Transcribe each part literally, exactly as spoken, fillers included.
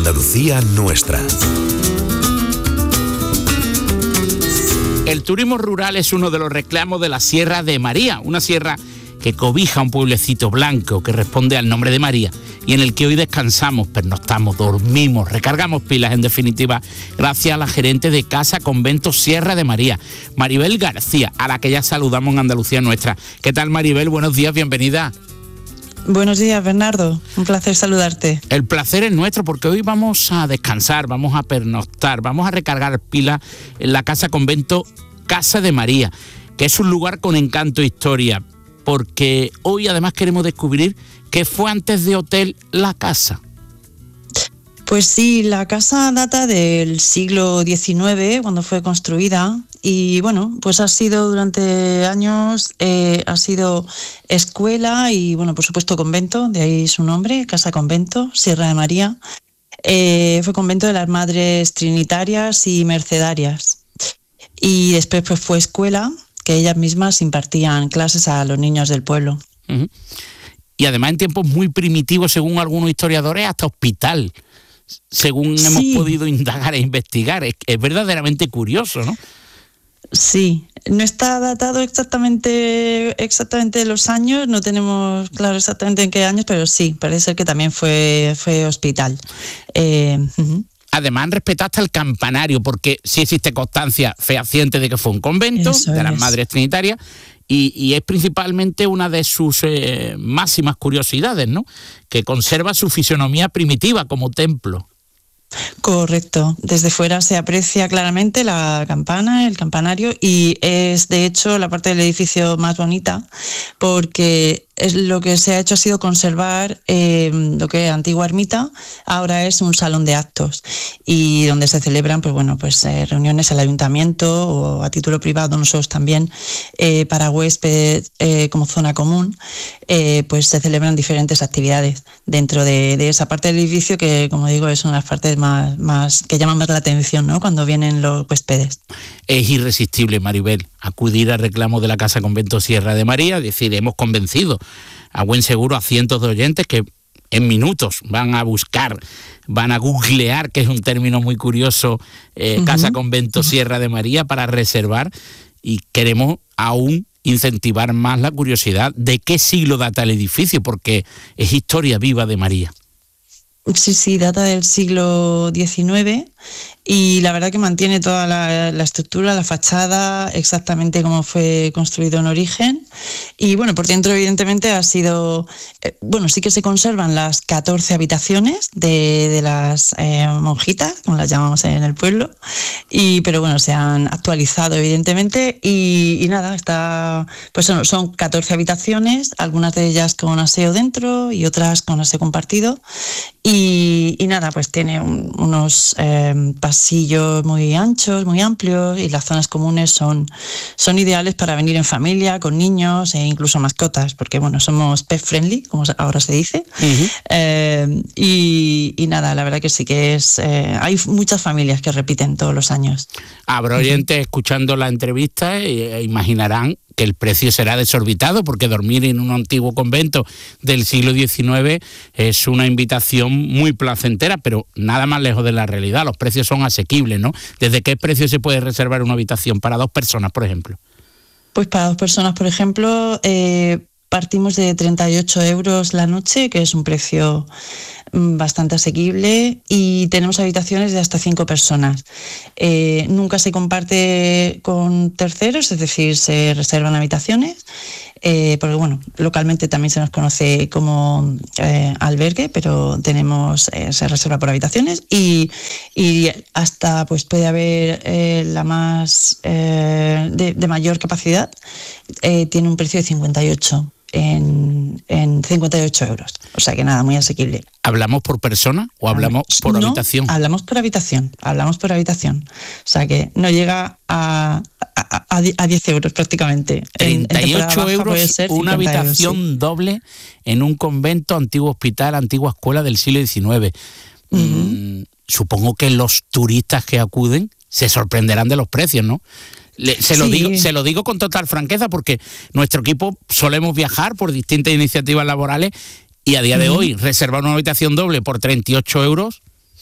Andalucía nuestra. El turismo rural es uno de los reclamos de la Sierra de María, una sierra que cobija un pueblecito blanco que responde al nombre de María y en el que hoy descansamos, pernoctamos, dormimos, recargamos pilas, en definitiva, gracias a la gerente de Casa Convento Sierra de María, Maribel García, a la que ya saludamos en Andalucía nuestra. ¿Qué tal, Maribel? Buenos días, bienvenida. Buenos días, Bernardo. Un placer saludarte. El placer es nuestro porque hoy vamos a descansar, vamos a pernoctar, vamos a recargar pilas en la Casa Convento Casa de María, que es un lugar con encanto e historia, porque hoy además queremos descubrir qué fue antes de hotel la casa. Pues sí, la casa data del siglo diecinueve, cuando fue construida, y bueno, pues ha sido durante años, eh, ha sido escuela y bueno, por supuesto convento, de ahí su nombre, Casa Convento, Sierra de María. Eh, fue convento de las Madres Trinitarias y Mercedarias. Y después pues fue escuela, que ellas mismas impartían clases a los niños del pueblo. Uh-huh. Y además en tiempos muy primitivos, según algunos historiadores, hasta hospital, según sí. hemos podido indagar e investigar. Es, es verdaderamente curioso, ¿no? Sí, no está datado exactamente exactamente los años, no tenemos claro exactamente en qué años, pero sí, parece ser que también fue, fue hospital. Eh, uh-huh. Además han respetado hasta el campanario, porque sí existe constancia fehaciente de que fue un convento Eso de las es. Madres Trinitarias, y, y es principalmente una de sus eh, máximas curiosidades, ¿no? Que conserva su fisonomía primitiva como templo. Correcto, desde fuera se aprecia claramente la campana, el campanario, y es de hecho la parte del edificio más bonita, porque es lo que se ha hecho ha sido conservar eh, lo que es antigua ermita, ahora es un salón de actos y donde se celebran pues bueno pues eh, reuniones al ayuntamiento o a título privado, nosotros también eh, para huéspedes eh, como zona común, eh, pues se celebran diferentes actividades dentro de, de esa parte del edificio que, como digo, es una de las partes más, más que llaman más la atención, ¿no? Cuando vienen los huéspedes. Es irresistible, Maribel, acudir al reclamo de la Casa Convento Sierra de María, es decir, hemos convencido a buen seguro a cientos de oyentes que en minutos van a buscar, van a googlear, que es un término muy curioso, eh, uh-huh. Casa Convento Sierra de María para reservar, y queremos aún incentivar más la curiosidad de qué siglo data el edificio, porque es historia viva de María. Sí, sí, data del siglo diecinueve y la verdad que mantiene toda la, la estructura, la fachada, exactamente como fue construido en origen. Y bueno, por dentro evidentemente ha sido, eh, bueno, sí que se conservan las catorce habitaciones de, de las eh, monjitas, como las llamamos en el pueblo, y pero bueno, se han actualizado evidentemente y, y nada, está, pues son, son catorce habitaciones, algunas de ellas con aseo dentro y otras con aseo compartido. Y, y nada, pues tiene un, unos eh, pasillos muy anchos, muy amplios, y las zonas comunes son, son ideales para venir en familia, con niños e incluso mascotas, porque bueno, somos pet friendly, como ahora se dice. Uh-huh. Eh, y, y nada, la verdad que sí que es... Eh, hay muchas familias que repiten todos los años. Habrá oyentes uh-huh. escuchando la entrevista e imaginarán que el precio será desorbitado, porque dormir en un antiguo convento del siglo diecinueve es una invitación muy placentera, pero nada más lejos de la realidad. Los precios son asequibles, ¿no? ¿Desde qué precio se puede reservar una habitación para dos personas, por ejemplo? Pues para dos personas, por ejemplo, eh, partimos de treinta y ocho euros la noche, que es un precio bastante asequible, y tenemos habitaciones de hasta cinco personas. Eh, nunca se comparte con terceros, es decir, se reservan habitaciones, eh, porque bueno, localmente también se nos conoce como eh, albergue, pero tenemos eh, se reserva por habitaciones y, y hasta pues puede haber eh, la más eh, de, de mayor capacidad, eh, tiene un precio de cincuenta y ocho. En, en cincuenta y ocho euros, o sea que nada, muy asequible. ¿Hablamos por persona o hablamos por no, habitación? hablamos por habitación, hablamos por habitación, o sea que no llega a, a, a, a diez euros prácticamente. treinta y ocho euros una habitación euros, sí. doble en un convento, antiguo hospital, antigua escuela del siglo diecinueve. Uh-huh. Mm, supongo que los turistas que acuden se sorprenderán de los precios, ¿no? Le, se, sí. lo digo, se lo digo con total franqueza, porque nuestro equipo solemos viajar por distintas iniciativas laborales y a día de uh-huh. hoy reservar una habitación doble por treinta y ocho euros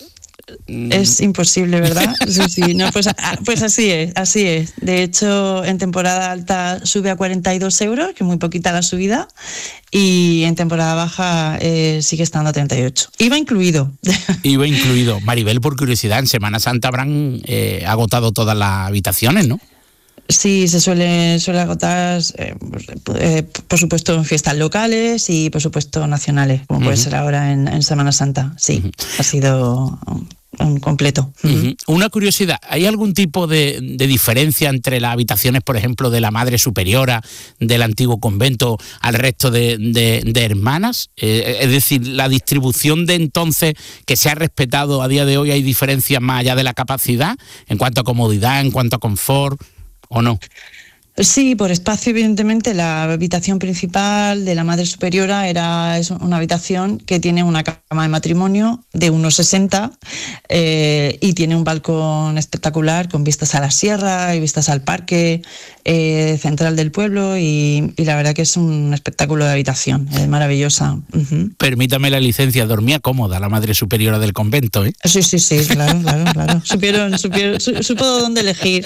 Es imposible, ¿verdad? Sí, sí. No, pues, pues así es, así es. De hecho, en temporada alta sube a cuarenta y dos euros, que es muy poquita la subida, y en temporada baja eh, sigue estando a treinta y ocho. I V A incluido. I V A incluido. Maribel, por curiosidad, en Semana Santa habrán eh, agotado todas las habitaciones, ¿no? Sí, se suele, suele agotar, eh, eh, por supuesto, en fiestas locales y, por supuesto, nacionales, como uh-huh. puede ser ahora en, en Semana Santa. Sí, uh-huh. ha sido un, un completo. Uh-huh. Una curiosidad, ¿hay algún tipo de, de diferencia entre las habitaciones, por ejemplo, de la Madre Superiora del antiguo convento al resto de, de, de hermanas? Eh, es decir, la distribución de entonces que se ha respetado a día de hoy, ¿hay diferencias más allá de la capacidad en cuanto a comodidad, en cuanto a confort? ¿O no? Sí, por espacio, evidentemente, la habitación principal de la Madre Superiora era es una habitación que tiene una cama de matrimonio de uno sesenta eh, y tiene un balcón espectacular con vistas a la sierra y vistas al parque eh, central del pueblo y, y la verdad que es un espectáculo de habitación, es maravillosa. Uh-huh. Permítame la licencia, dormía cómoda la Madre Superiora del convento, ¿eh? Sí, sí, sí, claro, claro, claro. Supieron, supieron, su, supo dónde elegir.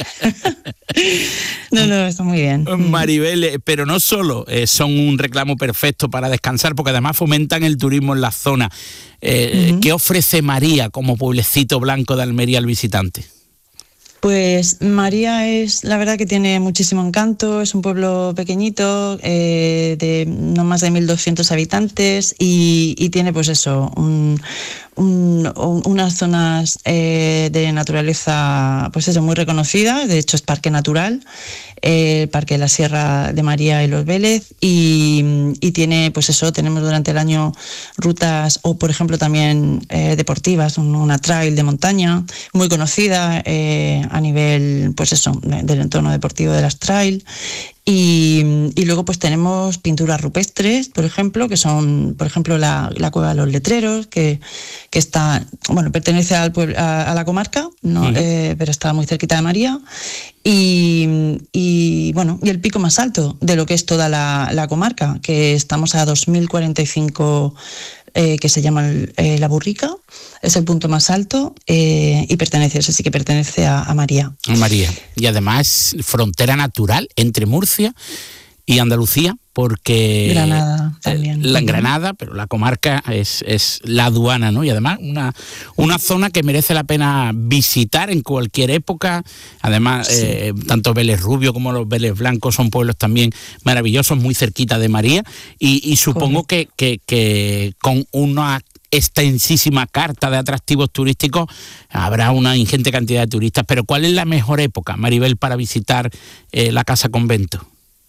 No, no, está muy bien. Maribel, pero no solo eh, son un reclamo perfecto para descansar, porque además fomentan el turismo en la zona. Eh, uh-huh. ¿Qué ofrece María como pueblecito blanco de Almería al visitante? Pues María es, la verdad que tiene muchísimo encanto, es un pueblo pequeñito, eh, de no más de mil doscientos habitantes y, y tiene pues eso, un, un, unas zonas eh, de naturaleza pues eso, muy reconocidas, de hecho es parque natural, el Parque de la Sierra de María y Los Vélez y, y tiene pues eso, tenemos durante el año rutas o por ejemplo también eh, deportivas, un, una trail de montaña muy conocida eh, a nivel pues eso, del entorno deportivo de las trail. Y, y luego pues tenemos pinturas rupestres, por ejemplo, que son, por ejemplo, la, la Cueva de los Letreros, que, que está, bueno, pertenece al pueblo, a, a la comarca, ¿no? Uh-huh. eh, pero está muy cerquita de María. Y, y bueno, y el pico más alto de lo que es toda la, la comarca, que estamos a dos mil cuarenta y cinco, eh, que se llama eh, La Burrica, es el punto más alto eh, y pertenece, ese sí que pertenece a, a María. A María. Y además frontera natural entre Murcia y Andalucía, porque Granada también. La Granada, pero la comarca es, es la aduana, ¿no? Y además una, una zona que merece la pena visitar en cualquier época. Además, sí. eh, tanto Vélez Rubio como los Vélez Blancos son pueblos también maravillosos, muy cerquita de María. Y, y supongo que, que, que con una extensísima carta de atractivos turísticos habrá una ingente cantidad de turistas. Pero ¿cuál es la mejor época, Maribel, para visitar eh, la Casa Convento?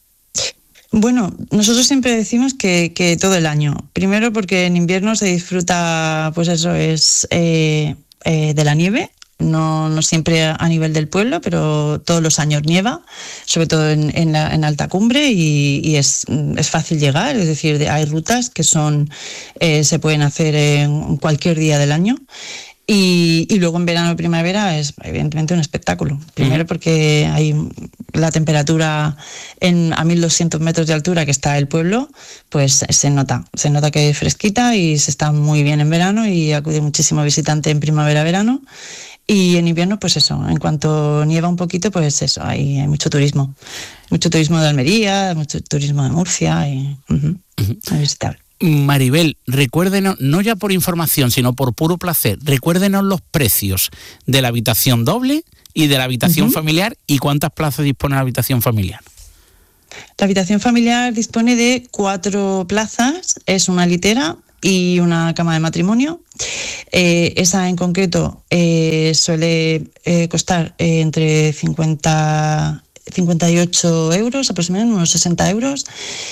Bueno, nosotros siempre decimos que, que todo el año. Primero porque en invierno se disfruta, pues eso es eh, eh, de la nieve. No, no siempre a nivel del pueblo, pero todos los años nieva, sobre todo en, en, la, en alta cumbre y, y es, es fácil llegar. Es decir, hay rutas que son eh, se pueden hacer en cualquier día del año. Y, y luego en verano y primavera es evidentemente un espectáculo. Primero porque hay la temperatura en, a mil doscientos metros de altura que está el pueblo, pues se nota, se nota que es fresquita y se está muy bien en verano y acude muchísimo visitante en primavera-verano. Y en invierno, pues eso, en cuanto nieva un poquito, pues eso, hay, hay mucho turismo. Mucho turismo de Almería, mucho turismo de Murcia y uh-huh, uh-huh. es visitable. Maribel, recuérdenos, no ya por información, sino por puro placer, recuérdenos los precios de la habitación doble y de la habitación uh-huh. familiar y cuántas plazas dispone la habitación familiar. La habitación familiar dispone de cuatro plazas, es una litera y una cama de matrimonio. Eh, esa en concreto eh, suele eh, costar eh, entre cincuenta, cincuenta y ocho euros, aproximadamente unos sesenta euros.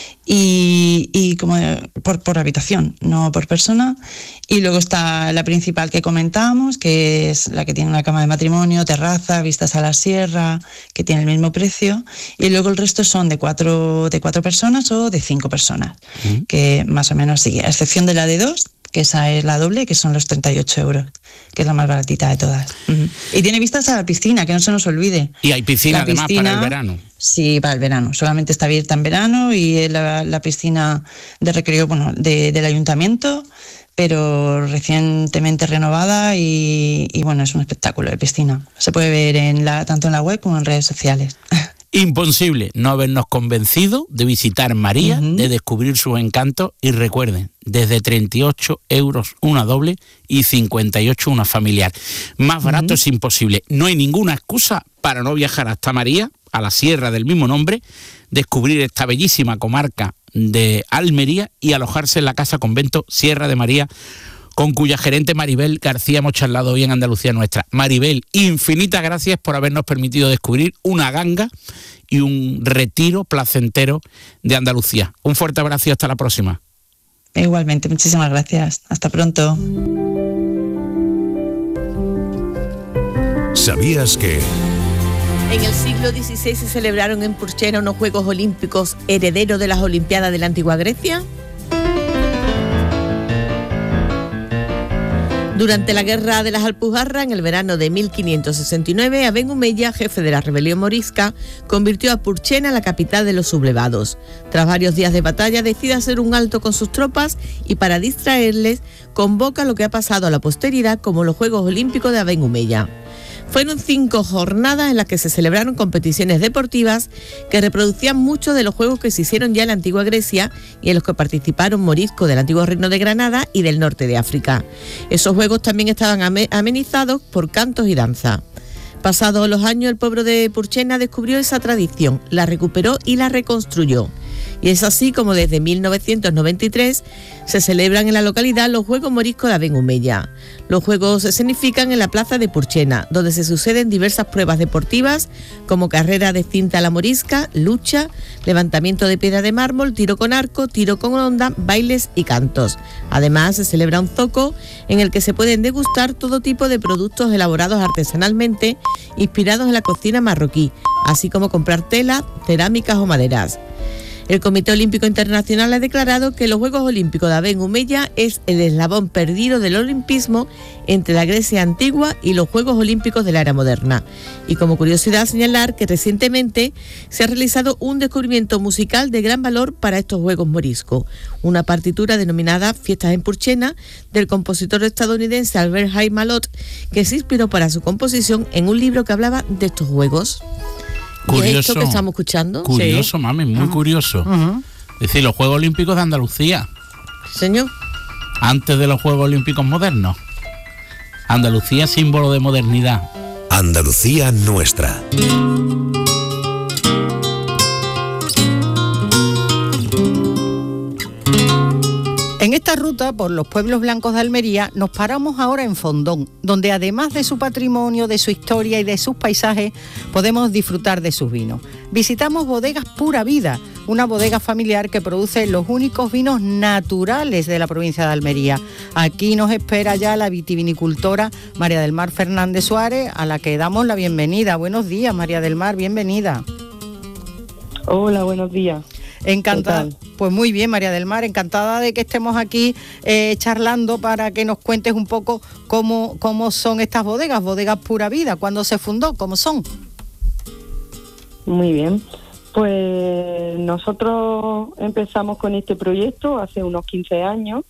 Y, y como por, por habitación, no por persona. Y luego está la principal que comentábamos, que es la que tiene una cama de matrimonio, terraza, vistas a la sierra, que tiene el mismo precio. Y luego el resto son de cuatro, de cuatro personas o de cinco personas, uh-huh. que más o menos sigue, a excepción de la de dos, que esa es la doble, que son los treinta y ocho euros, que es la más baratita de todas. Uh-huh. Y tiene vistas a la piscina, que no se nos olvide. Y hay piscina, además, para el verano. Sí, para el verano. Solamente está abierta en verano y la, la piscina de recreo, bueno, de, del ayuntamiento, pero recientemente renovada y, y bueno, es un espectáculo de piscina. Se puede ver en la, tanto en la web como en redes sociales. Imposible no habernos convencido de visitar María, uh-huh. de descubrir sus encantos, y recuerden, desde treinta y ocho euros una doble y cincuenta y ocho una familiar. Más barato uh-huh. es imposible. No hay ninguna excusa para no viajar hasta María, a la sierra del mismo nombre, descubrir esta bellísima comarca de Almería y alojarse en la Casa Convento Sierra de María, con cuya gerente Maribel García hemos charlado hoy en Andalucía Nuestra. Maribel, infinitas gracias por habernos permitido descubrir una ganga y un retiro placentero de Andalucía. Un fuerte abrazo y hasta la próxima. Igualmente, muchísimas gracias. Hasta pronto. ¿Sabías que...? En el siglo dieciséis se celebraron en Purchena unos Juegos Olímpicos herederos de las Olimpiadas de la antigua Grecia. Durante la Guerra de las Alpujarras, en el verano de mil quinientos sesenta y nueve, Aben Humeya, jefe de la rebelión morisca, convirtió a Purchena en la capital de los sublevados. Tras varios días de batalla, decide hacer un alto con sus tropas y, para distraerles, convoca lo que ha pasado a la posteridad como los Juegos Olímpicos de Aben Humeya. Fueron cinco jornadas en las que se celebraron competiciones deportivas que reproducían muchos de los juegos que se hicieron ya en la antigua Grecia y en los que participaron moriscos del antiguo Reino de Granada y del norte de África. Esos juegos también estaban amenizados por cantos y danza. Pasados los años, el pueblo de Purchena descubrió esa tradición, la recuperó y la reconstruyó. Y es así como desde mil novecientos noventa y tres se celebran en la localidad los Juegos Moriscos de Aben Humeya. Los juegos se escenifican en la plaza de Purchena, donde se suceden diversas pruebas deportivas como carrera de cinta a la morisca, lucha, levantamiento de piedra de mármol, tiro con arco, tiro con onda, bailes y cantos. Además, se celebra un zoco en el que se pueden degustar todo tipo de productos elaborados artesanalmente, inspirados en la cocina marroquí, así como comprar tela, cerámicas o maderas. El Comité Olímpico Internacional ha declarado que los Juegos Olímpicos de Aben Humeya es el eslabón perdido del olimpismo entre la Grecia antigua y los Juegos Olímpicos de la era moderna. Y como curiosidad, señalar que recientemente se ha realizado un descubrimiento musical de gran valor para estos Juegos moriscos, una partitura denominada Fiestas en Purchena del compositor estadounidense Albert Haim Malot, que se inspiró para su composición en un libro que hablaba de estos juegos. Curioso, ¿Y esto que estamos escuchando? Curioso, sí. mami, muy uh-huh. curioso. Uh-huh. Es decir, los Juegos Olímpicos de Andalucía. Señor. Antes de los Juegos Olímpicos modernos. Andalucía, símbolo de modernidad. Andalucía Nuestra. En esta ruta por los pueblos blancos de Almería nos paramos ahora en Fondón, donde además de su patrimonio, de su historia y de sus paisajes, podemos disfrutar de sus vinos. Visitamos Bodegas Pura Vida, una bodega familiar que produce los únicos vinos naturales de la provincia de Almería. Aquí nos espera ya la vitivinicultora María del Mar Fernández Suárez, a la que damos la bienvenida. Buenos días, María del Mar, bienvenida. Hola, buenos días. Encantada. Pues muy bien, María del Mar, encantada de que estemos aquí eh, charlando para que nos cuentes un poco cómo, cómo son estas bodegas, Bodegas Pura Vida, cuándo se fundó, cómo son. Muy bien, pues nosotros empezamos con este proyecto hace unos quince años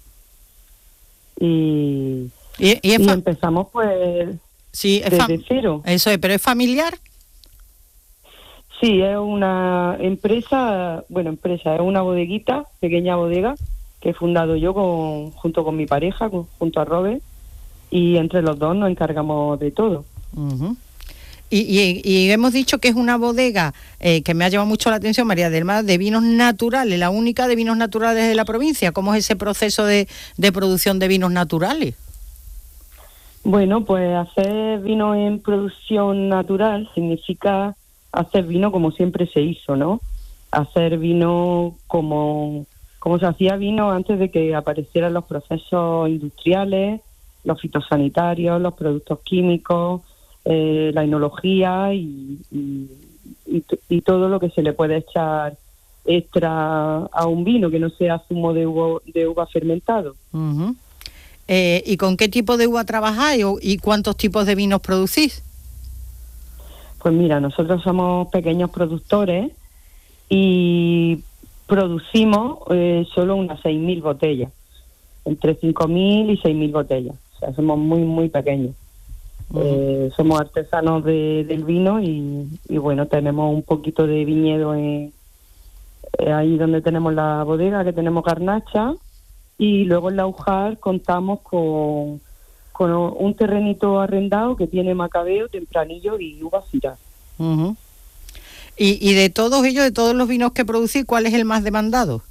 y, y, y, y empezamos pues sí, es desde cero. Eso es, pero ¿es familiar? Sí, es una empresa, bueno, empresa, es una bodeguita, pequeña bodega, que he fundado yo con, junto con mi pareja, con, junto a Robert, y entre los dos nos encargamos de todo. Uh-huh. Y, y, y hemos dicho que es una bodega eh, que me ha llamado mucho la atención, María del Mar, de vinos naturales, la única de vinos naturales de la provincia. ¿Cómo es ese proceso de, de producción de vinos naturales? Bueno, pues hacer vino en producción natural significa hacer vino como siempre se hizo, ¿no? Hacer vino como, como se hacía vino antes de que aparecieran los procesos industriales, los fitosanitarios, los productos químicos, eh, la enología y, y, y, y todo lo que se le puede echar extra a un vino que no sea zumo de uva, de uva fermentado. Uh-huh. Eh, ¿Y con qué tipo de uva trabajáis y cuántos tipos de vinos producís? Pues mira, nosotros somos pequeños productores y producimos eh, solo unas seis mil botellas. entre cinco mil y seis mil botellas. O sea, somos muy, muy pequeños. Uh-huh. Eh, somos artesanos de, del vino y, y bueno, tenemos un poquito de viñedo en, eh, ahí donde tenemos la bodega, que tenemos Garnacha, y luego en la Ujar contamos con, con un terrenito arrendado que tiene macabeo, tempranillo y uva Syrah. Uh-huh. y, y de todos ellos, de todos los vinos que producís, ¿cuál es el más demandado?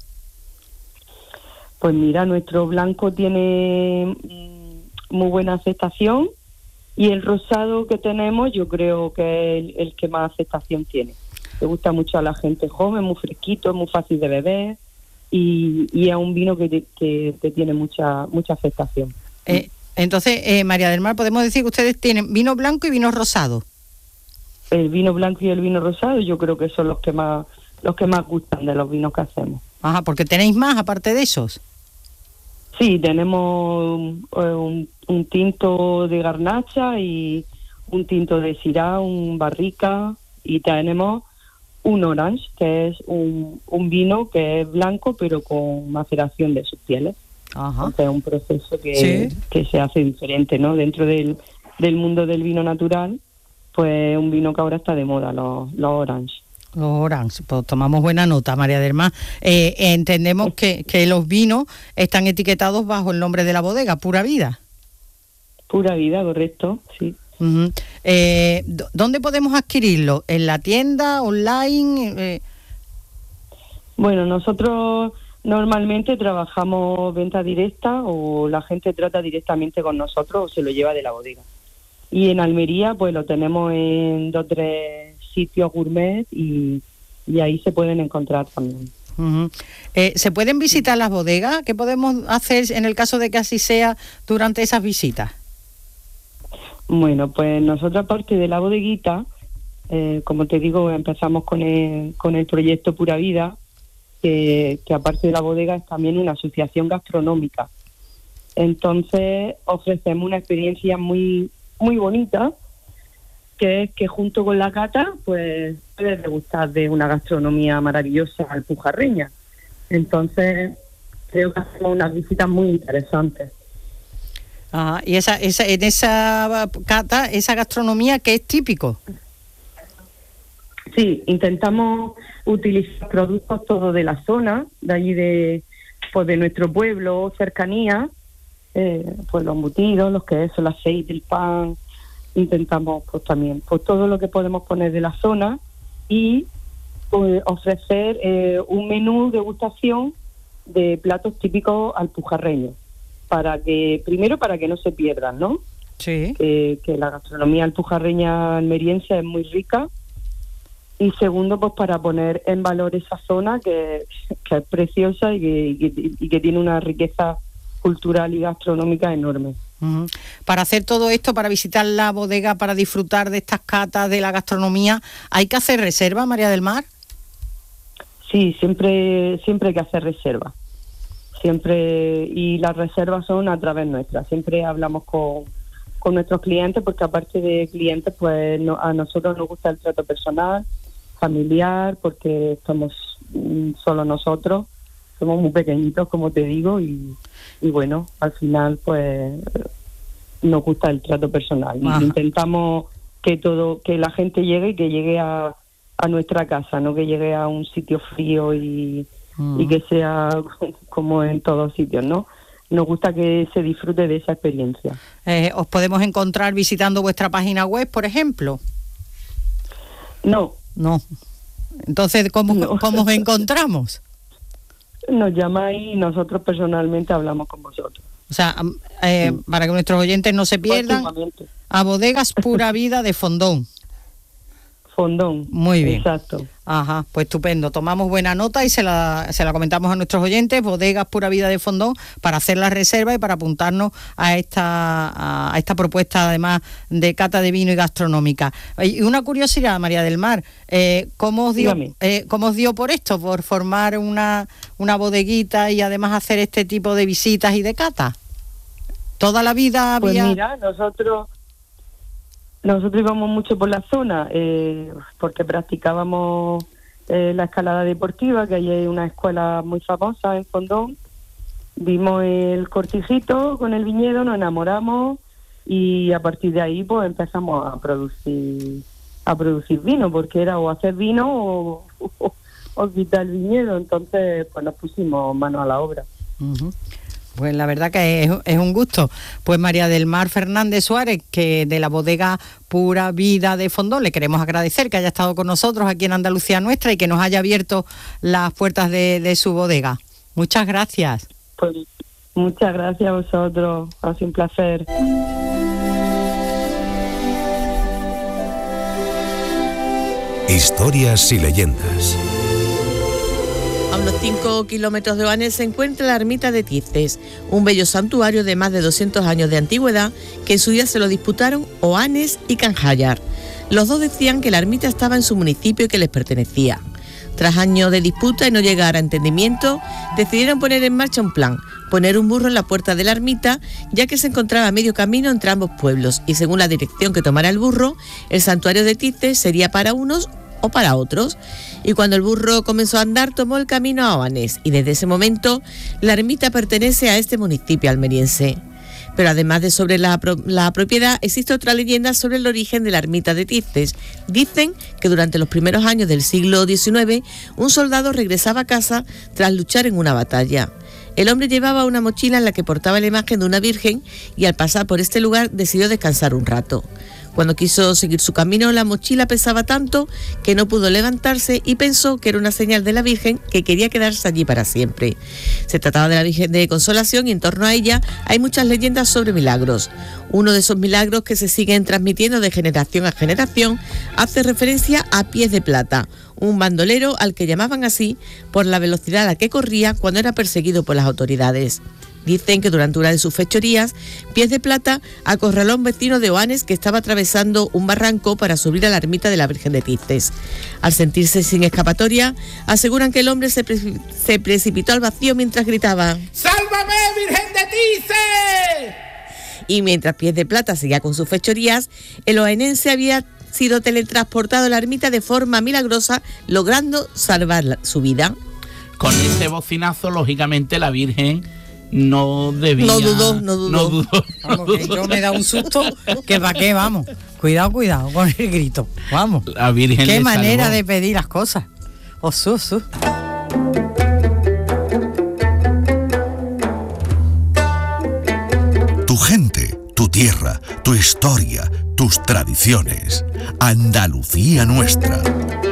Pues mira, nuestro blanco tiene muy buena aceptación y el rosado que tenemos yo creo que es el, el que más aceptación tiene. Le gusta mucho a la gente joven, muy fresquito, muy fácil de beber y, y es un vino que, que, que tiene mucha mucha aceptación. Eh, entonces, eh, María del Mar, podemos decir que ustedes tienen vino blanco y vino rosado. El vino blanco y el vino rosado yo creo que son los que más los que más gustan de los vinos que hacemos. Ajá, porque tenéis más aparte de esos. Sí, tenemos un, un, un tinto de Garnacha y un tinto de Syrah, un barrica, y tenemos un orange, que es un, un vino que es blanco pero con maceración de sus pieles. Ajá. O sea, un proceso que, sí. que se hace diferente, ¿no? Dentro del, del mundo del vino natural, pues un vino que ahora está de moda, los, los orange. Los orange, pues tomamos buena nota, María del Mar. Eh, entendemos que, que los vinos están etiquetados bajo el nombre de la bodega, Pura Vida. Pura Vida, correcto, sí. Uh-huh. Eh, ¿Dónde podemos adquirirlo? ¿En la tienda, online? Eh... Bueno, nosotros normalmente trabajamos venta directa o la gente trata directamente con nosotros o se lo lleva de la bodega. Y en Almería pues lo tenemos en dos o tres sitios gourmet y, y ahí se pueden encontrar también. Uh-huh. Eh, ¿Se pueden visitar las bodegas? ¿Qué podemos hacer en el caso de que así sea durante esas visitas? Bueno, pues nosotros aparte de la bodeguita, eh, como te digo, empezamos con el, con el proyecto Pura Vida, que, que aparte de la bodega es también una asociación gastronómica. Entonces ofrecemos una experiencia muy, muy bonita, que es que junto con la cata, pues puedes degustar de una gastronomía maravillosa alpujarreña. Entonces, creo que hacemos unas visitas muy interesantes. Ajá. Y esa, esa, en esa cata, esa gastronomía, ¿qué es típico? Sí, intentamos utilizar productos todos de la zona, de allí de, pues de nuestro pueblo, cercanía, eh, pues los embutidos, los quesos, el aceite, el pan. Intentamos pues también pues todo lo que podemos poner de la zona y pues, ofrecer eh, un menú de degustación de platos típicos alpujarreños para que primero para que no se pierdan, ¿no? Sí. Que, que la gastronomía alpujarreña almeriense es muy rica y segundo pues para poner en valor esa zona que, que es preciosa y que, y que, y que tiene una riqueza cultural y gastronómica enorme. Uh-huh. Para hacer todo esto, para visitar la bodega, para disfrutar de estas catas de la gastronomía, ¿hay que hacer reserva, María del Mar? Sí, siempre siempre hay que hacer reserva. Siempre, y las reservas son a través nuestra. Siempre hablamos con, con nuestros clientes porque aparte de clientes, pues no, a nosotros nos gusta el trato personal, familiar, porque somos mm, solo nosotros. Somos muy pequeñitos, como te digo, y, y bueno, al final pues nos gusta el trato personal. Y intentamos que todo, que la gente llegue y que llegue a, a nuestra casa, no que llegue a un sitio frío y, uh-huh. y que sea como en todos sitios, ¿no? Nos gusta que se disfrute de esa experiencia. Eh, ¿Os podemos encontrar visitando vuestra página web, por ejemplo? No. No. Entonces, ¿cómo, no. ¿cómo os encontramos? Nos llamáis y nosotros personalmente hablamos con vosotros. O sea, eh, sí. para que nuestros oyentes no se pierdan, a Bodegas Pura Vida de Fondón. Fondón. Muy bien. Exacto. Ajá, pues estupendo. Tomamos buena nota y se la, se la comentamos a nuestros oyentes, Bodegas Pura Vida de Fondón, para hacer la reserva y para apuntarnos a esta, a esta propuesta, además, de cata de vino y gastronómica. Y una curiosidad, María del Mar, eh, ¿cómo os dio, eh, ¿cómo os dio por esto, por formar una, una bodeguita y además hacer este tipo de visitas y de cata? ¿Toda la vida había...? Pues mira, nosotros... Nosotros íbamos mucho por la zona eh, porque practicábamos eh, la escalada deportiva, que ahí hay una escuela muy famosa en Fondón, vimos el cortijito con el viñedo, nos enamoramos y a partir de ahí pues empezamos a producir a producir vino, porque era o hacer vino o, o, o quitar el viñedo. Entonces pues nos pusimos manos a la obra. Uh-huh. Pues la verdad que es, es un gusto. Pues María del Mar Fernández Suárez, que de la bodega Pura Vida de Fondón, le queremos agradecer que haya estado con nosotros aquí en Andalucía Nuestra y que nos haya abierto las puertas de, de su bodega. Muchas gracias. Pues muchas gracias a vosotros, ha sido un placer. Historias y leyendas. A unos cinco kilómetros de Oanes se encuentra la ermita de Tices, un bello santuario de más de doscientos años de antigüedad que en su día se lo disputaron Oanes y Canjayar. Los dos decían que la ermita estaba en su municipio y que les pertenecía. Tras años de disputa y no llegar a entendimiento, decidieron poner en marcha un plan, poner un burro en la puerta de la ermita, ya que se encontraba a medio camino entre ambos pueblos y según la dirección que tomara el burro, el santuario de Tices sería para unos o para otros. Y cuando el burro comenzó a andar, tomó el camino a Oanes y desde ese momento la ermita pertenece a este municipio almeriense. Pero además de sobre la, pro- la propiedad, existe otra leyenda sobre el origen de la ermita de Tices. Dicen que durante los primeros años del siglo diecinueve, un soldado regresaba a casa tras luchar en una batalla. El hombre llevaba una mochila en la que portaba la imagen de una virgen y al pasar por este lugar decidió descansar un rato. Cuando quiso seguir su camino, la mochila pesaba tanto que no pudo levantarse y pensó que era una señal de la Virgen que quería quedarse allí para siempre. Se trataba de la Virgen de Consolación y en torno a ella hay muchas leyendas sobre milagros. Uno de esos milagros que se siguen transmitiendo de generación a generación hace referencia a Pies de Plata, un bandolero al que llamaban así por la velocidad a la que corría cuando era perseguido por las autoridades. Dicen que durante una de sus fechorías, Pies de Plata acorraló a un vecino de Oanes que estaba atravesando un barranco para subir a la ermita de la Virgen de Tices. Al sentirse sin escapatoria, aseguran que el hombre se, pre- se precipitó al vacío mientras gritaba ¡Sálvame, Virgen de Tices! Y mientras Pies de Plata seguía con sus fechorías, el oanense había sido teletransportado a la ermita de forma milagrosa, logrando salvar la- su vida. Con ese bocinazo, lógicamente, la Virgen no debía... No dudó, no dudó. No dudó. Vamos, que yo me he dado un susto, que para qué, vamos. Cuidado, cuidado con el grito. Vamos. La Virgen Qué le manera salvó. de pedir las cosas. Osu, osu. Tu gente, tu tierra, tu historia, tus tradiciones. Andalucía Nuestra.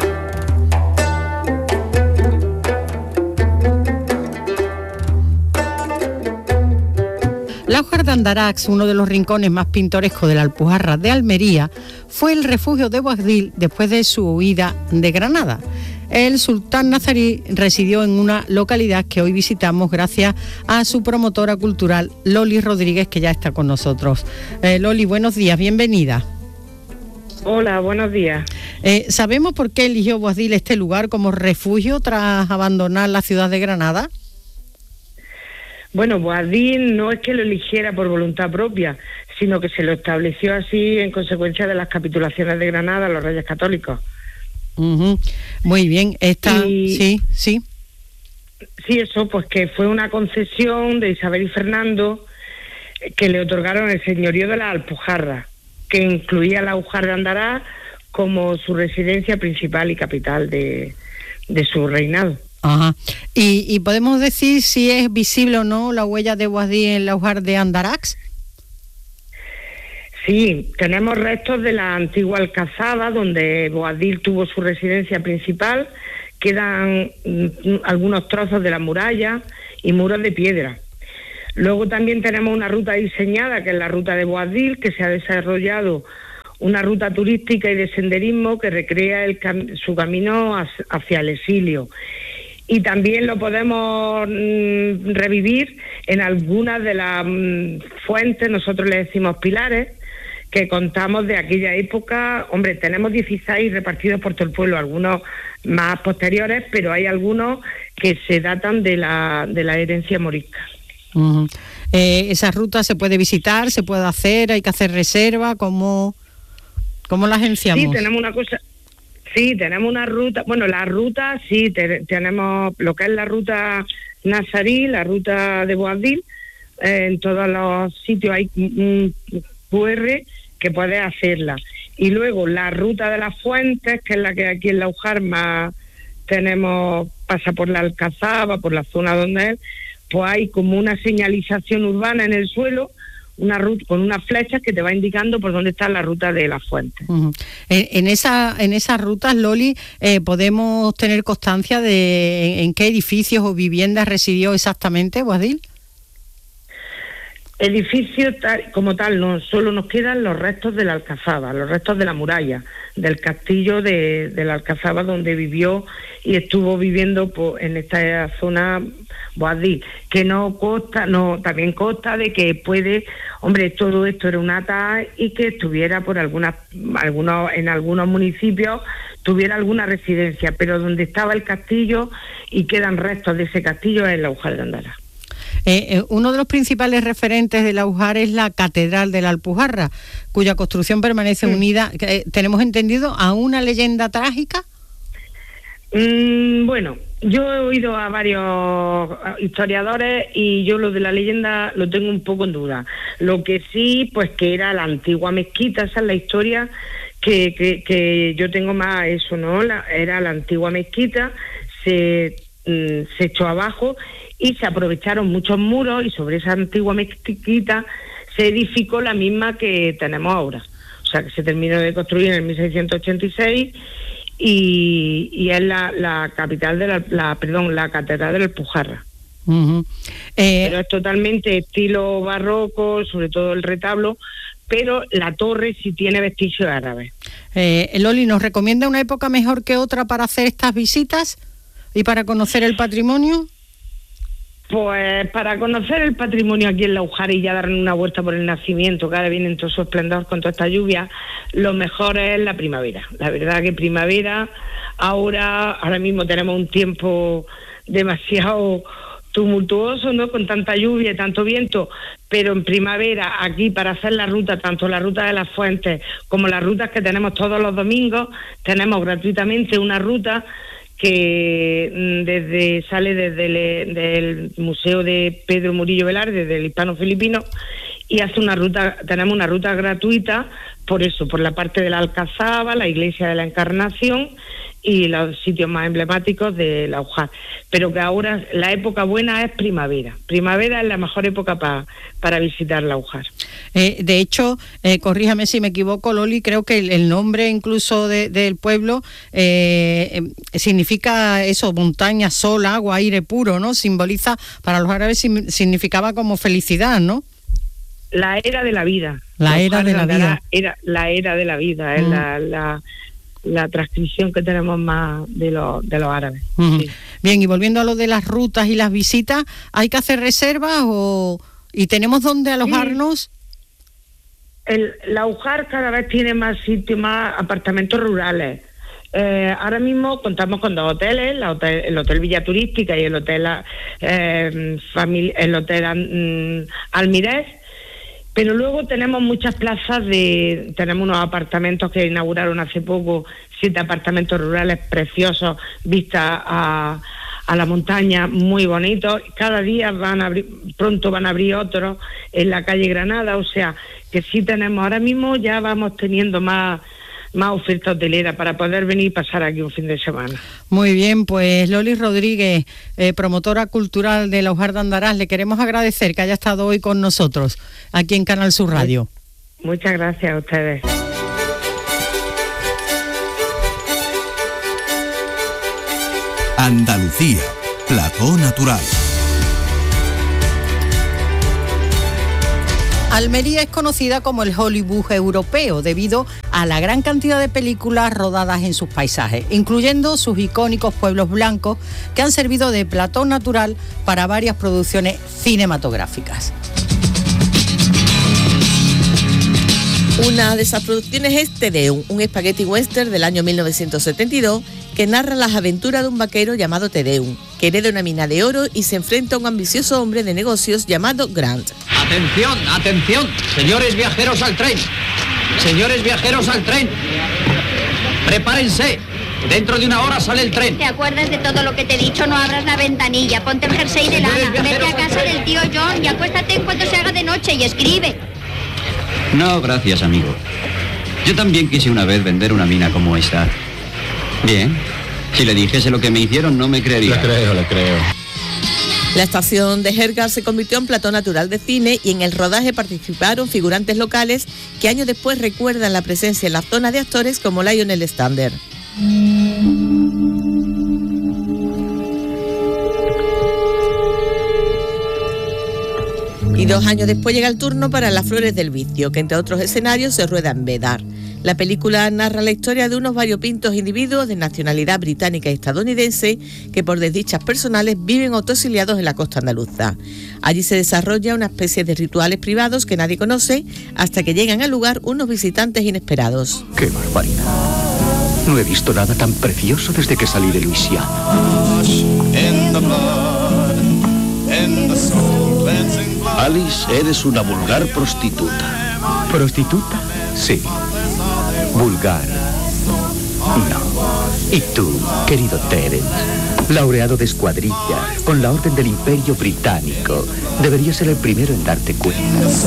La Hojar de Andarax, uno de los rincones más pintorescos de la Alpujarra de Almería, fue el refugio de Boabdil después de su huida de Granada. El sultán nazarí residió en una localidad que hoy visitamos gracias a su promotora cultural, Loli Rodríguez, que ya está con nosotros. Eh, Loli, buenos días, bienvenida. Hola, buenos días. Eh, ¿Sabemos por qué eligió Boabdil este lugar como refugio tras abandonar la ciudad de Granada? Bueno, Boabdil no es que lo eligiera por voluntad propia, sino que se lo estableció así en consecuencia de las capitulaciones de Granada a los reyes católicos. Uh-huh. Muy bien, está... Y- Sí, sí. Sí, eso, pues que fue una concesión de Isabel y Fernando eh, que le otorgaron el señorío de la Alpujarra, que incluía la Hojar de Andarax como su residencia principal y capital de, de su reinado. Ajá. ¿Y, y podemos decir si es visible o no la huella de Boabdil en la Hojar de Andarax? Sí, tenemos restos de la antigua alcazaba donde Boabdil tuvo su residencia principal, quedan mm, algunos trozos de la muralla y muros de piedra. Luego también tenemos una ruta diseñada, que es la ruta de Boabdil, que se ha desarrollado una ruta turística y de senderismo que recrea el cam- su camino hacia, hacia el exilio. Y también lo podemos mm, revivir en algunas de las mm, fuentes, nosotros le decimos pilares, que contamos de aquella época. Hombre, tenemos dieciséis repartidos por todo el pueblo, algunos más posteriores, pero hay algunos que se datan de la, de la herencia morisca. Uh-huh. Eh, ¿Esa ruta se puede visitar, se puede hacer, hay que hacer reserva? ¿Cómo, cómo la agenciamos? Sí, tenemos una cosa... Sí, tenemos una ruta, bueno, la ruta, sí, te, tenemos lo que es la ruta nazarí, la ruta de Boabdil, eh, en todos los sitios hay un Q R que puedes hacerla. Y luego la ruta de las fuentes, que es la que aquí en La Ujarma tenemos, pasa por la Alcazaba, por la zona donde es, pues hay como una señalización urbana en el suelo, una ruta con unas flechas que te va indicando por dónde está la ruta de las fuentes. Uh-huh. En, en esa en esas rutas, Loli, eh, podemos tener constancia de en, en qué edificios o viviendas residió exactamente Boabdil. Edificios tal, como tal, no, solo nos quedan los restos de la Alcazaba, los restos de la muralla, del castillo de, de la Alcazaba donde vivió y estuvo viviendo pues, en esta zona Boabdil, que no consta, no, también consta de que puede, hombre, todo esto era una ata y que estuviera por algunas, algunos, en algunos municipios tuviera alguna residencia, pero donde estaba el castillo y quedan restos de ese castillo es la Ujar de Andara. Eh, eh, uno de los principales referentes de la Ujar es la Catedral de la Alpujarra, cuya construcción permanece sí. unida, eh, tenemos entendido, a una leyenda trágica. Mm, bueno, yo he oído a varios historiadores y yo lo de la leyenda lo tengo un poco en duda. Lo que sí, pues que era la antigua mezquita, esa es la historia que, que, que yo tengo más eso, ¿no? La, era la antigua mezquita, se, mm, se echó abajo y se aprovecharon muchos muros y sobre esa antigua mezquita se edificó la misma que tenemos ahora. O sea, que se terminó de construir en mil seiscientos ochenta y seis y, y es la, la capital de la, la, perdón, la catedral de la Alpujarra. Uh-huh. eh... Pero es totalmente estilo barroco, sobre todo el retablo, pero la torre sí tiene vestigios árabes. Eh, Loli, ¿nos recomienda una época mejor que otra para hacer estas visitas y para conocer el patrimonio? Pues para conocer el patrimonio aquí en La Ujar y ya darle una vuelta por el nacimiento, que ahora viene en todo su esplendor con toda esta lluvia, lo mejor es la primavera. La verdad que primavera, ahora, ahora mismo tenemos un tiempo demasiado tumultuoso, ¿no? Con tanta lluvia y tanto viento, pero en primavera aquí para hacer la ruta, tanto la ruta de las fuentes como las rutas que tenemos todos los domingos, tenemos gratuitamente una ruta que desde sale desde el del Museo de Pedro Murillo Velarde, del hispano-filipino, y hace una ruta, tenemos una ruta gratuita, por eso, por la parte de la Alcazaba, la Iglesia de la Encarnación y los sitios más emblemáticos de La Ujar. Pero que ahora la época buena es primavera. Primavera es la mejor época pa, para visitar La Ujar. Eh, de hecho, eh, corríjame si me equivoco, Loli, creo que el, el nombre incluso de, del pueblo eh, eh, significa eso, montaña, sol, agua, aire puro, ¿no? Simboliza, para los árabes significaba como felicidad, ¿no? La era de la vida. La, la era de la vida. Era la era de la vida, es mm. la... la la transcripción que tenemos más de los de los árabes. Uh-huh. Sí. Bien, y volviendo a lo de las rutas y las visitas, ¿hay que hacer reservas o y tenemos dónde alojarnos? Sí. El, la Ujar cada vez tiene más sitios, más apartamentos rurales. Eh, ahora mismo contamos con dos hoteles, la hotel, el Hotel Villa Turística y el Hotel eh, famili- el Hotel mm, Almirez. Pero luego tenemos muchas plazas de... Tenemos unos apartamentos que inauguraron hace poco, siete apartamentos rurales preciosos, vistas a, a la montaña, muy bonitos. Cada día van a abrir, pronto van a abrir otros en la calle Granada, o sea, que sí tenemos... Ahora mismo ya vamos teniendo más... más oferta hotelera para poder venir y pasar aquí un fin de semana. Muy bien, pues Loli Rodríguez, eh, promotora cultural de La Ujar de Andarás, le queremos agradecer que haya estado hoy con nosotros aquí en Canal Sur Radio. Muchas gracias a ustedes. Andalucía, plató natural. Almería es conocida como el Hollywood europeo debido a la gran cantidad de películas rodadas en sus paisajes, incluyendo sus icónicos pueblos blancos que han servido de plató natural para varias producciones cinematográficas. Una de esas producciones es Te Deum, un spaghetti western del año mil novecientos setenta y dos que narra las aventuras de un vaquero llamado Te Deum, que hereda una mina de oro y se enfrenta a un ambicioso hombre de negocios llamado Grant. ¡Atención, atención! Señores viajeros al tren. Señores viajeros al tren. Prepárense. Dentro de una hora sale el tren. ¿Te acuerdas de todo lo que te he dicho? No abras la ventanilla, ponte el jersey de lana, vete a casa del tío John y acuéstate en cuanto se haga de noche y escribe. No, gracias, amigo. Yo también quise una vez vender una mina como esta. Bien. Si le dijese lo que me hicieron, no me creería. Le creo, le creo. La estación de Jergal se convirtió en plató natural de cine y en el rodaje participaron figurantes locales que años después recuerdan la presencia en la zona de actores como Lionel Stander. Y dos años después llega el turno para Las Flores del Vicio, que entre otros escenarios se rueda en Bedar. La película narra la historia de unos variopintos individuos de nacionalidad británica y estadounidense que por desdichas personales viven autoexiliados en la costa andaluza. Allí se desarrolla una especie de rituales privados que nadie conoce hasta que llegan al lugar unos visitantes inesperados. ¡Qué barbaridad! No he visto nada tan precioso desde que salí de Luisiana. Alice, eres una vulgar prostituta. ¿Prostituta? Sí. Vulgar. No. Y tú, querido Terence, laureado de escuadrilla, con la Orden del Imperio Británico, deberías ser el primero en darte cuenta.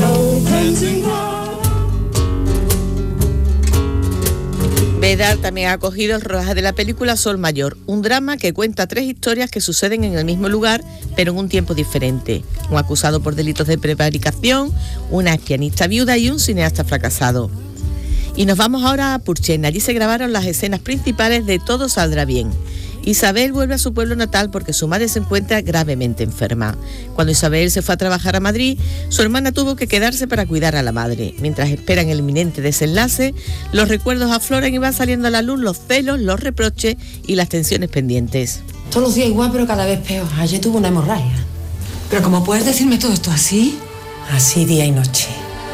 Bedar también ha acogido el rodaje de la película Sol Mayor, un drama que cuenta tres historias que suceden en el mismo lugar, pero en un tiempo diferente. Un acusado por delitos de prevaricación, una pianista viuda y un cineasta fracasado. Y nos vamos ahora a Purchena. Allí se grabaron las escenas principales de Todo saldrá bien. Isabel vuelve a su pueblo natal porque su madre se encuentra gravemente enferma. Cuando Isabel se fue a trabajar a Madrid, su hermana tuvo que quedarse para cuidar a la madre. Mientras esperan el inminente desenlace, los recuerdos afloran y van saliendo a la luz los celos, los reproches y las tensiones pendientes. Todos los días igual, pero cada vez peor. Ayer tuve una hemorragia. ¿Pero cómo puedes decirme todo esto así? Así día y noche.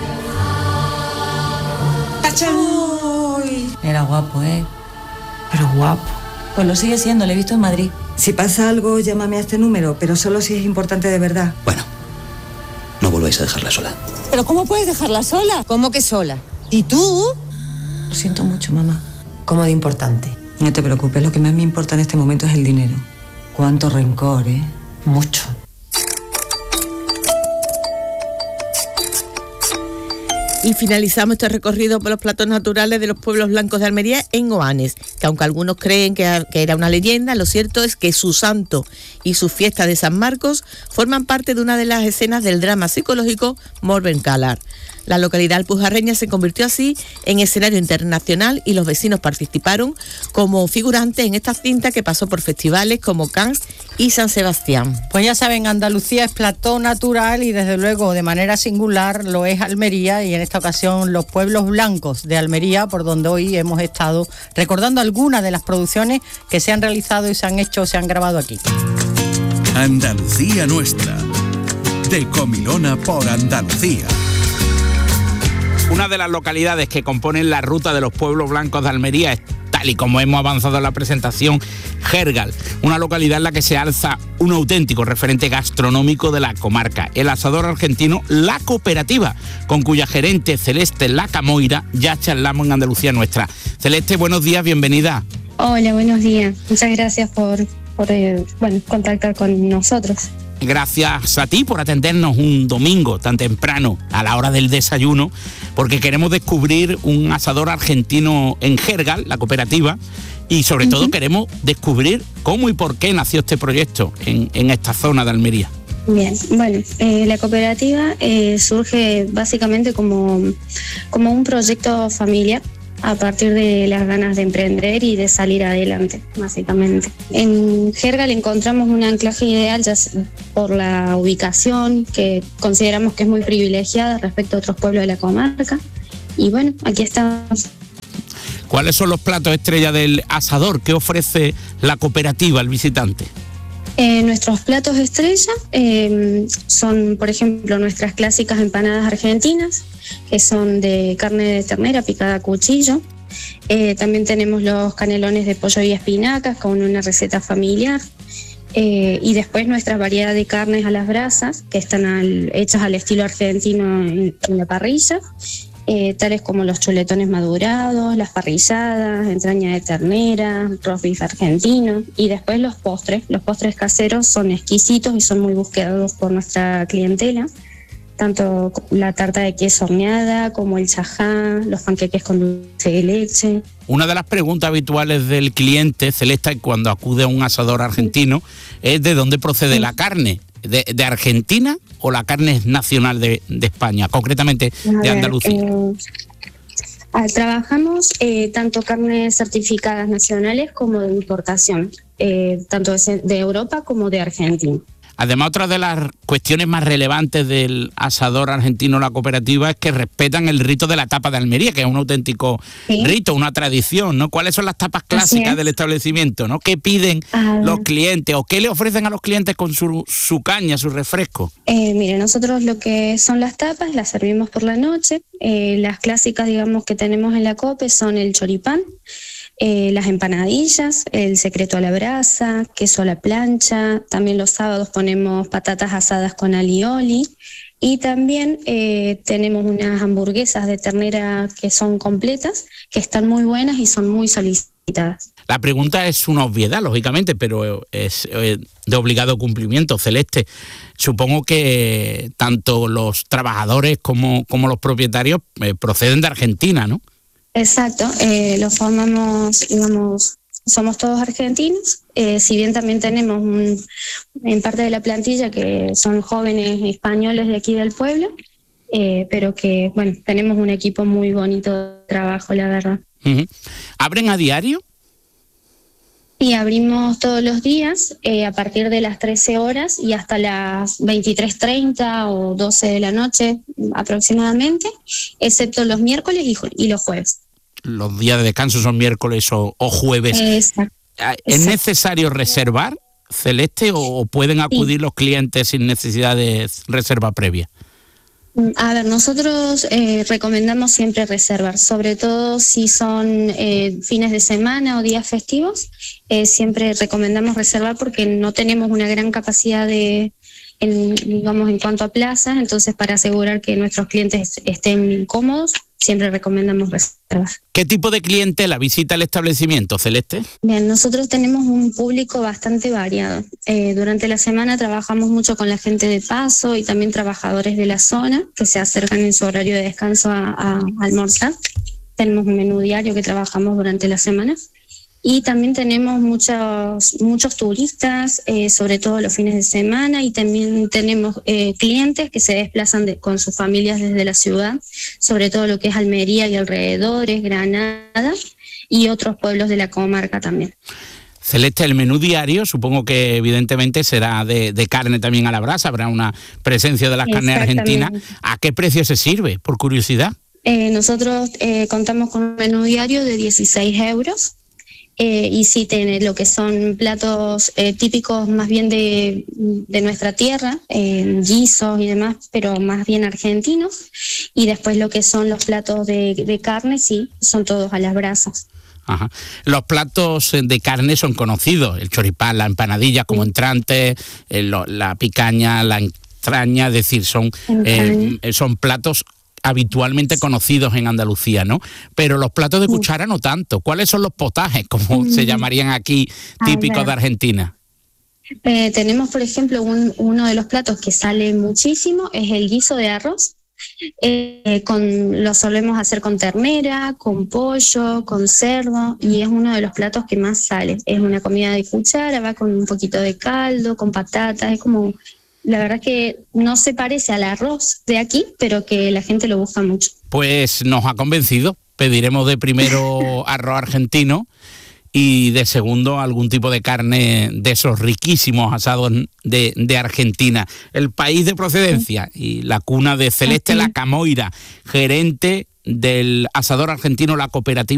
¡Achamoy! Era guapo, ¿eh? Pero guapo. Pues lo sigue siendo, lo he visto en Madrid. Si pasa algo, llámame a este número, pero solo si es importante de verdad. Bueno, no volváis a dejarla sola. ¿Pero cómo puedes dejarla sola? ¿Cómo que sola? ¿Y tú? Lo siento mucho, mamá. ¿Cómo de importante? No te preocupes, lo que más me importa en este momento es el dinero. Cuánto rencor, ¿eh? Mucho. Y finalizamos este recorrido por los platos naturales de los pueblos blancos de Almería en Oanes, que aunque algunos creen que, que era una leyenda, lo cierto es que su santo y su fiesta de San Marcos forman parte de una de las escenas del drama psicológico Morbencalar. La localidad alpujarreña se convirtió así en escenario internacional y los vecinos participaron como figurantes en esta cinta que pasó por festivales como Cannes y San Sebastián. Pues ya saben, Andalucía es plató natural y desde luego de manera singular lo es Almería, y en esta ocasión los pueblos blancos de Almería, por donde hoy hemos estado recordando algunas de las producciones que se han realizado y se han hecho, se han grabado aquí. Andalucía nuestra, de Comilona por Andalucía. Una de las localidades que componen la ruta de los pueblos blancos de Almería es, tal y como hemos avanzado en la presentación, Jergal, una localidad en la que se alza un auténtico referente gastronómico de la comarca, el asador argentino La Cooperativa, con cuya gerente Celeste Lacamoira ya charlamos en Andalucía nuestra. Celeste, buenos días, bienvenida. Hola, buenos días. Muchas gracias por, por eh, bueno, contactar con nosotros. Gracias a ti por atendernos un domingo tan temprano a la hora del desayuno, porque queremos descubrir un asador argentino en Jergal, La Cooperativa, y sobre uh-huh. todo queremos descubrir cómo y por qué nació este proyecto en, en esta zona de Almería. Bien, bueno, eh, La Cooperativa eh, surge básicamente como, como un proyecto familiar, a partir de las ganas de emprender y de salir adelante, básicamente. En Jergal encontramos un anclaje ideal ya por la ubicación, que consideramos que es muy privilegiada respecto a otros pueblos de la comarca. Y bueno, aquí estamos. ¿Cuáles son los platos estrella del asador? ¿Qué ofrece La Cooperativa al visitante? Eh, nuestros platos estrella eh, son, por ejemplo, nuestras clásicas empanadas argentinas, que son de carne de ternera picada a cuchillo. Eh, también tenemos los canelones de pollo y espinacas con una receta familiar. Eh, y después nuestra variedad de carnes a las brasas, que están al, hechas al estilo argentino en, en la parrilla. eh, tales como los chuletones madurados, las parrilladas, entraña de ternera, roast beef argentino, y después los postres. Los postres caseros son exquisitos y son muy buscados por nuestra clientela, tanto la tarta de queso horneada como el chajá, los panqueques con dulce de leche. Una de las preguntas habituales del cliente, Celeste, cuando acude a un asador argentino, es de dónde procede sí. la carne. ¿De, de Argentina o la carne es nacional de, de España, concretamente a de ver, Andalucía? Eh, trabajamos eh, tanto carnes certificadas nacionales como de importación, eh, tanto de, de Europa como de Argentina. Además, otra de las cuestiones más relevantes del asador argentino La Cooperativa es que respetan el rito de la tapa de Almería, que es un auténtico ¿Sí? rito, una tradición, ¿no? ¿Cuáles son las tapas clásicas del establecimiento, ¿no? ¿Qué piden los clientes o qué le ofrecen a los clientes con su, su caña, su refresco? Eh, mire, nosotros lo que son las tapas las servimos por la noche. Eh, las clásicas, digamos, que tenemos en la Cope son el choripán, Eh, las empanadillas, el secreto a la brasa, queso a la plancha. También los sábados ponemos patatas asadas con alioli, y también eh, tenemos unas hamburguesas de ternera que son completas, que están muy buenas y son muy solicitadas. La pregunta es una obviedad, lógicamente, pero es de obligado cumplimiento, Celeste. Supongo que tanto los trabajadores como, como los propietarios eh, proceden de Argentina, ¿no? Exacto, eh, lo formamos, digamos, somos todos argentinos, eh, si bien también tenemos un, en parte de la plantilla que son jóvenes españoles de aquí del pueblo, eh, pero que, bueno, tenemos un equipo muy bonito de trabajo, la verdad. Uh-huh. ¿Abren a diario? Y abrimos todos los días, eh, a partir de las trece horas y hasta las veintitrés treinta o doce de la noche aproximadamente, excepto los miércoles y, y los jueves. Los días de descanso son miércoles o, o jueves. Exacto. ¿Es necesario reservar, Celeste, o pueden acudir sí. los clientes sin necesidad de reserva previa? A ver, nosotros eh, recomendamos siempre reservar, sobre todo si son eh, fines de semana o días festivos, eh, siempre recomendamos reservar porque no tenemos una gran capacidad de, en, digamos, en cuanto a plazas, entonces para asegurar que nuestros clientes estén cómodos, siempre recomendamos reservar. ¿Qué tipo de clientela visita el establecimiento, Celeste? Bien, nosotros tenemos un público bastante variado. Eh, durante la semana trabajamos mucho con la gente de paso y también trabajadores de la zona que se acercan en su horario de descanso a, a, a almorzar. Tenemos un menú diario que trabajamos durante la semana. Y también tenemos muchos, muchos turistas, eh, sobre todo los fines de semana, y también tenemos eh, clientes que se desplazan de, con sus familias desde la ciudad, sobre todo lo que es Almería y alrededores, Granada y otros pueblos de la comarca también. Celeste, el menú diario supongo que evidentemente será de, de carne también a la brasa, habrá una presencia de las carnes argentinas. ¿A qué precio se sirve, por curiosidad? Eh, nosotros eh, contamos con un menú diario de dieciséis euros. Eh, y sí tiene lo que son platos eh, típicos más bien de, de nuestra tierra, eh, guisos y demás, pero más bien argentinos, y después lo que son los platos de, de carne, sí, son todos a las brasas. Ajá. Los platos de carne son conocidos, el choripán, la empanadilla como entrante, eh, lo, la picaña, la entraña, es decir, son, eh, son platos habitualmente conocidos en Andalucía, ¿no? Pero los platos de cuchara no tanto. ¿Cuáles son los potajes, como mm. se llamarían aquí, típicos de Argentina? Eh, tenemos, por ejemplo, un, uno de los platos que sale muchísimo, es el guiso de arroz. Eh, con, lo solemos hacer con ternera, con pollo, con cerdo, y es uno de los platos que más sale. Es una comida de cuchara, va con un poquito de caldo, con patatas, es como... La verdad que no se parece al arroz de aquí, pero que la gente lo busca mucho. Pues nos ha convencido. Pediremos de primero arroz argentino y de segundo algún tipo de carne de esos riquísimos asados de, de Argentina. El país de procedencia y la cuna de Celeste La Camoira, gerente del asador argentino La Cooperativa.